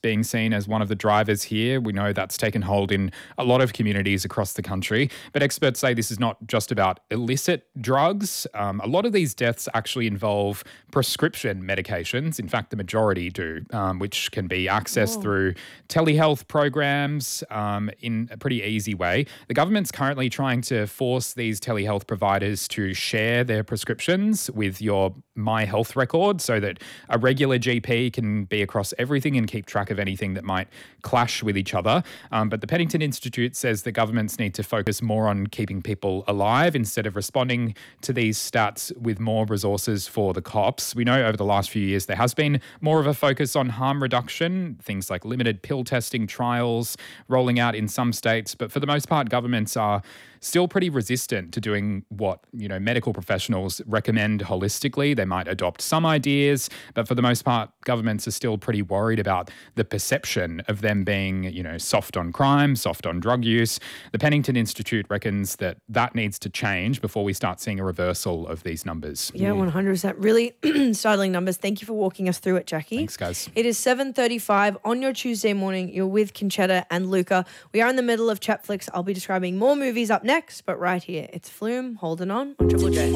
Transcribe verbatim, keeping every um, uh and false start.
being seen as one of the drivers here. We know that's taken hold in a lot of communities across the country. But experts say this is not just about illicit drugs. Um, a lot of these deaths actually involve prescription medications. In fact, the majority do, um, which can be accessed Whoa. through telehealth programs um, in a pretty easy way. The government's currently trying to force these telehealth providers to share their prescriptions with your My Health record so that a regular G P can be across everything and keep track of anything that might clash with each other. Um, but the Pennington Institute says the governments need to focus more on keeping people alive instead of responding to these stats with more resources for the cops. We know over the last few years there has been more of a focus on harm reduction, things like limited pill testing trials rolling out in some states. But for the most part, governments are still pretty resistant to doing what, you know, medical professionals recommend holistically. They might adopt some ideas, but for the most part, governments are still pretty worried about the perception of them being, you know, soft on crime, soft on drug use. The Pennington Institute reckons that that needs to change before we start seeing a reversal of these numbers. Yeah, one hundred percent. Really startling numbers. Thank you for walking us through it, Jackie. Thanks, guys. It is seven thirty-five on your Tuesday morning. You're with Conchetta and Luca. We are in the middle of Chatflix. I'll be describing more movies up next, but right here, it's Flume holding on on Triple J.